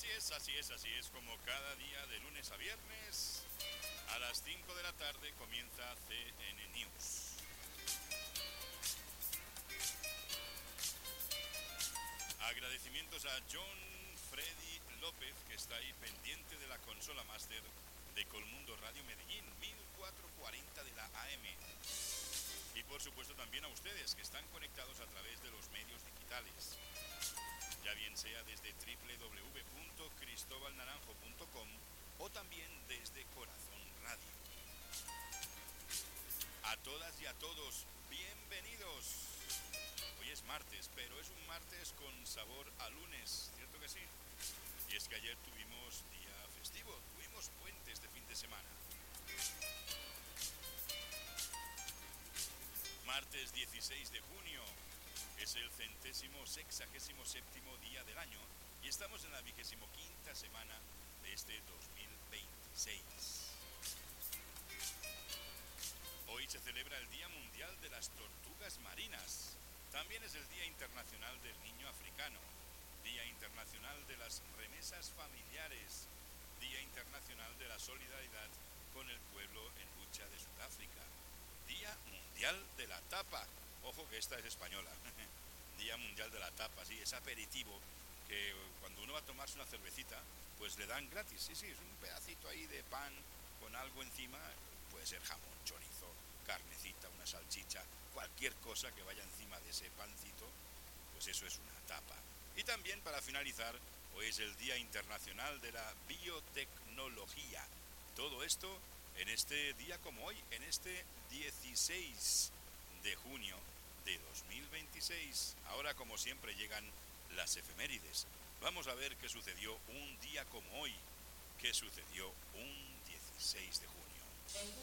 Así es como cada día de lunes a viernes a las 5 de la tarde comienza CN News. Agradecimientos a John Freddy López, que está ahí pendiente de la consola máster de Colmundo Radio Medellín, 1440 de la AM. Y por supuesto también a ustedes que están conectados a través de los medios digitales, ya bien sea desde www.cristobalnaranjo.com o también desde Corazón Radio. A todas y a todos, bienvenidos. Hoy es martes, pero es un martes con sabor a lunes, ¿cierto que sí? Y es que ayer tuvimos día festivo, tuvimos puente este fin de semana. Martes 16 de junio, es el 167º día del año y estamos en la 25ª semana de este 2026. Hoy se celebra el Día Mundial de las Tortugas Marinas. También es el Día Internacional del Niño Africano, Día Internacional de las Remesas Familiares, Día Internacional de la Solidaridad con el pueblo en lucha de Sudáfrica, Día Mundial de la Tapa. Ojo que esta es española. Día Mundial de la Tapa, sí, es aperitivo que cuando uno va a tomarse una cervecita, pues le dan gratis. Sí, es un pedacito ahí de pan con algo encima, puede ser jamón, chorizo, carnecita, una salchicha, cualquier cosa que vaya encima de ese pancito, pues eso es una tapa. Y también, para finalizar, hoy es el Día Internacional de la Biotecnología. Todo esto en este día como hoy, en este 16 de junio de 2026. Ahora, como siempre, llegan las efemérides. Vamos a ver qué sucedió un día como hoy. ¿Qué sucedió un 16 de junio?